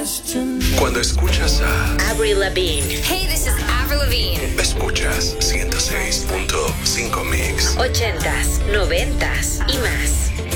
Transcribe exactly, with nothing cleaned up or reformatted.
Cuando escuchas a Avril Lavigne. Hey, this is Avril Lavigne. escuchas ciento seis punto cinco Mix. Ochentas, noventas y más.